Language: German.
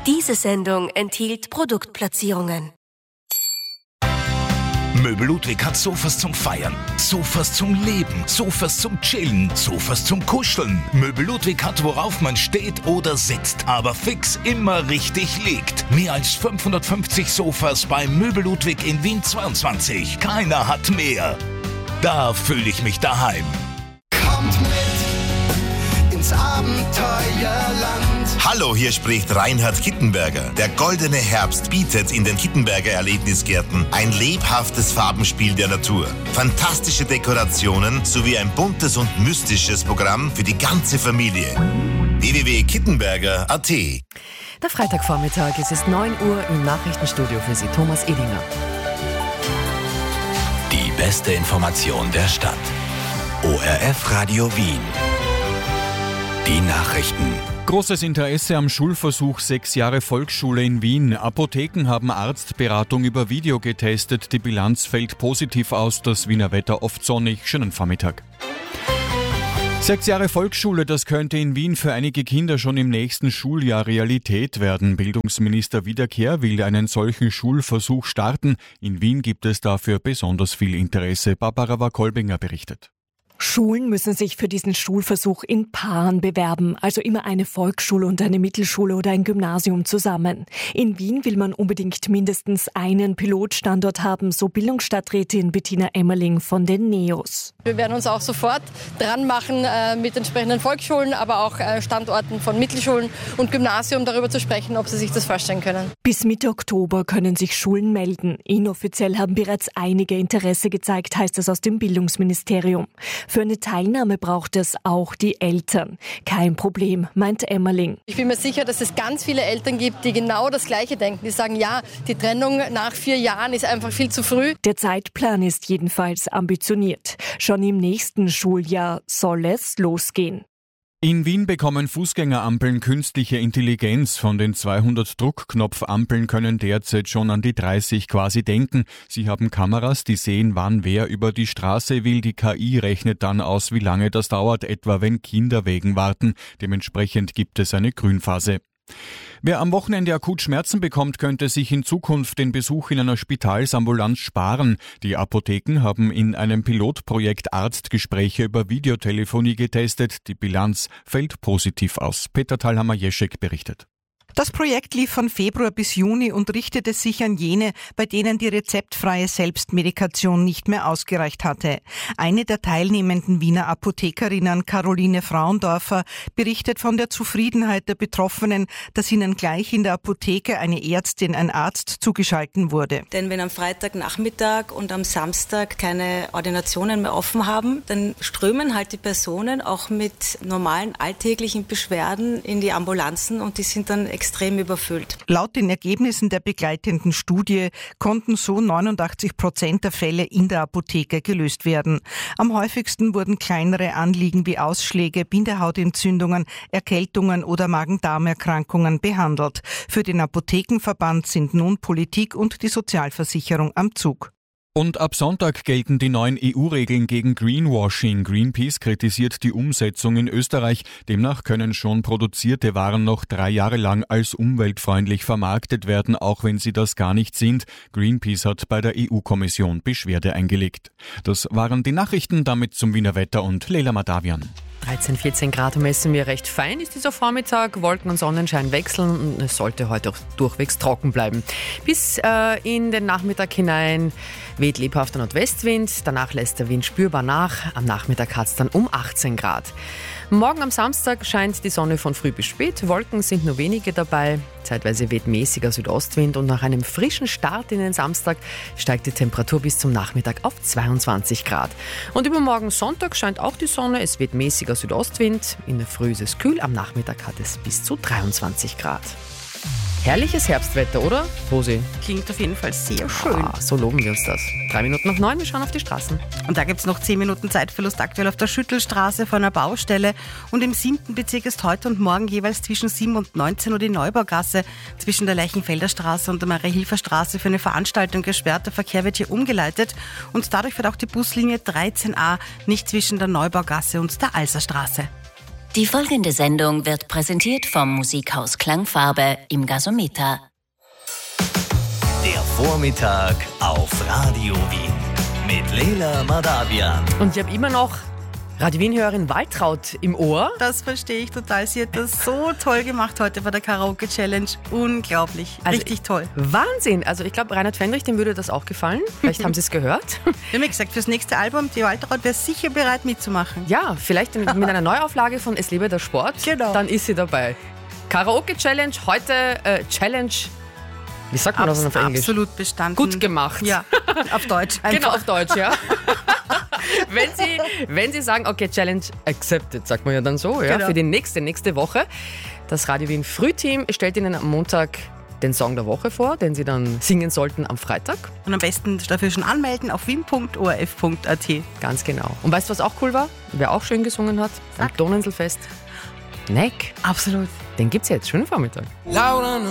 Diese Sendung enthielt Produktplatzierungen. Möbel Ludwig hat Sofas zum Feiern, Sofas zum Leben, Sofas zum Chillen, Sofas zum Kuscheln. Möbel Ludwig hat, worauf man steht oder sitzt, aber fix immer richtig liegt. Mehr als 550 Sofas bei Möbel Ludwig in Wien 22. Keiner hat mehr. Da fühle ich mich daheim. Kommt mit ins Abenteuerland. Hallo, hier spricht Reinhard Kittenberger. Der goldene Herbst bietet in den Kittenberger Erlebnisgärten ein lebhaftes Farbenspiel der Natur. Fantastische Dekorationen sowie ein buntes und mystisches Programm für die ganze Familie. www.kittenberger.at. Der Freitagvormittag, es ist 9 Uhr im Nachrichtenstudio für Sie, Thomas Edinger. Die beste Information der Stadt. ORF Radio Wien. Die Nachrichten. Großes Interesse am Schulversuch 6 Jahre Volksschule in Wien. Apotheken haben Arztberatung über Video getestet. Die Bilanz fällt positiv aus. Das Wiener Wetter oft sonnig. Schönen Vormittag. 6 Jahre Volksschule, das könnte in Wien für einige Kinder schon im nächsten Schuljahr Realität werden. Bildungsminister Wiederkehr will einen solchen Schulversuch starten. In Wien gibt es dafür besonders viel Interesse. Barbara Wakolbinger berichtet. Schulen müssen sich für diesen Schulversuch in Paaren bewerben, also immer eine Volksschule und eine Mittelschule oder ein Gymnasium zusammen. In Wien will man unbedingt mindestens einen Pilotstandort haben, so Bildungsstadträtin Bettina Emmerling von den NEOS. Wir werden uns auch sofort dran machen, mit entsprechenden Volksschulen, aber auch Standorten von Mittelschulen und Gymnasium darüber zu sprechen, ob sie sich das vorstellen können. Bis Mitte Oktober können sich Schulen melden. Inoffiziell haben bereits einige Interesse gezeigt, heißt es aus dem Bildungsministerium. Für eine Teilnahme braucht es auch die Eltern. Kein Problem, meint Emmerling. Ich bin mir sicher, dass es ganz viele Eltern gibt, die genau das Gleiche denken. Die sagen, ja, die Trennung nach 4 Jahren ist einfach viel zu früh. Der Zeitplan ist jedenfalls ambitioniert. Schon im nächsten Schuljahr soll es losgehen. In Wien bekommen Fußgängerampeln künstliche Intelligenz. Von den 200 Druckknopfampeln können derzeit schon an die 30 quasi denken. Sie haben Kameras, die sehen, wann wer über die Straße will. Die KI rechnet dann aus, wie lange das dauert, etwa wenn Kinder wegen warten. Dementsprechend gibt es eine Grünphase. Wer am Wochenende akut Schmerzen bekommt, könnte sich in Zukunft den Besuch in einer Spitalsambulanz sparen. Die Apotheken haben in einem Pilotprojekt Arztgespräche über Videotelefonie getestet. Die Bilanz fällt positiv aus. Peter Thalhammer-Jeschek berichtet. Das Projekt lief von Februar bis Juni und richtete sich an jene, bei denen die rezeptfreie Selbstmedikation nicht mehr ausgereicht hatte. Eine der teilnehmenden Wiener Apothekerinnen, Caroline Frauendorfer, berichtet von der Zufriedenheit der Betroffenen, dass ihnen gleich in der Apotheke eine Ärztin, ein Arzt zugeschalten wurde. Denn wenn am Freitagnachmittag und am Samstag keine Ordinationen mehr offen haben, dann strömen halt die Personen auch mit normalen alltäglichen Beschwerden in die Ambulanzen und die sind dann extrem überfüllt. Laut den Ergebnissen der begleitenden Studie konnten so 89% der Fälle in der Apotheke gelöst werden. Am häufigsten wurden kleinere Anliegen wie Ausschläge, Bindehautentzündungen, Erkältungen oder Magen-Darm-Erkrankungen behandelt. Für den Apothekenverband sind nun Politik und die Sozialversicherung am Zug. Und ab Sonntag gelten die neuen EU-Regeln gegen Greenwashing. Greenpeace kritisiert die Umsetzung in Österreich. Demnach können schon produzierte Waren noch 3 Jahre lang als umweltfreundlich vermarktet werden, auch wenn sie das gar nicht sind. Greenpeace hat bei der EU-Kommission Beschwerde eingelegt. Das waren die Nachrichten, damit zum Wiener Wetter und Leila Madavian. 13, 14 Grad messen wir recht fein, ist dieser Vormittag. Wolken und Sonnenschein wechseln und es sollte heute auch durchwegs trocken bleiben. Bis in den Nachmittag hinein weht lebhafter Nordwestwind, danach lässt der Wind spürbar nach. Am Nachmittag hat es dann um 18 Grad. Morgen am Samstag scheint die Sonne von früh bis spät, Wolken sind nur wenige dabei. Zeitweise weht mäßiger Südostwind und nach einem frischen Start in den Samstag steigt die Temperatur bis zum Nachmittag auf 22 Grad. Und übermorgen Sonntag scheint auch die Sonne, es weht mäßiger Südostwind. In der Früh ist es kühl, am Nachmittag hat es bis zu 23 Grad. Herrliches Herbstwetter, oder, Rosi? Klingt auf jeden Fall sehr schön. So loben wir uns das. 3 Minuten nach 9, wir schauen auf die Straßen. Und da gibt es noch 10 Minuten Zeitverlust aktuell auf der Schüttelstraße vor einer Baustelle. Und im 7. Bezirk ist heute und morgen jeweils zwischen 7 und 19 Uhr die Neubaugasse zwischen der Lerchenfelder Straße und der Maria-Hilfer Straße für eine Veranstaltung gesperrt. Der Verkehr wird hier umgeleitet und dadurch wird auch die Buslinie 13a nicht zwischen der Neubaugasse und der Alserstraße. Die folgende Sendung wird präsentiert vom Musikhaus Klangfarbe im Gasometer. Der Vormittag auf Radio Wien mit Leila Madavian. Und ich habe immer noch Radio Wien-Hörerin Waltraud im Ohr. Das verstehe ich total. Sie hat das so toll gemacht heute bei der Karaoke-Challenge. Unglaublich. Also richtig toll. Wahnsinn. Also ich glaube, Reinhard Fendrich, dem würde das auch gefallen. Vielleicht haben Sie es gehört. Wir haben ja gesagt, fürs nächste Album, die Waltraud wäre sicher bereit mitzumachen. Ja, vielleicht mit einer Neuauflage von Es lebe der Sport. Genau. Dann ist sie dabei. Karaoke-Challenge, heute Challenge. Wie sagt man das auf Englisch? Absolut bestanden. Gut gemacht. Ja, auf Deutsch einfach. Genau, auf Deutsch, ja. Wenn Sie sagen, okay, Challenge accepted, sagt man ja dann so, ja, genau. für die nächste Woche. Das Radio Wien Frühteam stellt Ihnen am Montag den Song der Woche vor, den Sie dann singen sollten am Freitag. Und am besten dafür schon anmelden auf wien.orf.at. Ganz genau. Und weißt du, was auch cool war? Wer auch schön gesungen hat? Am Donauinselfest. Neck. Absolut. Den gibt's jetzt. Schönen Vormittag. Laut an